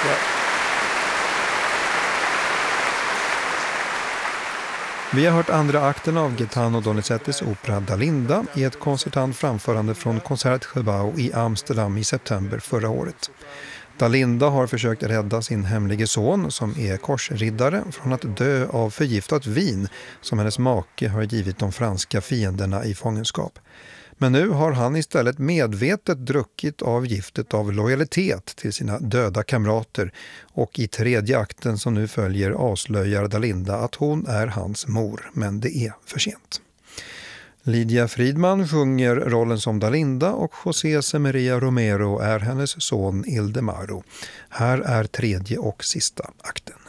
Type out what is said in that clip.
Ja. Vi har hört andra akten av Gaetano Donizettis opera Dalinda i ett konsertant framförande från Concertgebouw i Amsterdam i september förra året. Dalinda har försökt rädda sin hemlige son, som är korsriddare, från att dö av förgiftat vin som hennes make har givit de franska fienderna i fångenskap. Men nu har han istället medvetet druckit av giftet av lojalitet till sina döda kamrater, och i tredje akten som nu följer avslöjar Dalinda att hon är hans mor, men det är för sent. Lydia Friedman sjunger rollen som Dalinda och José Semeria Romero är hennes son Ildemaro. Här är tredje och sista akten.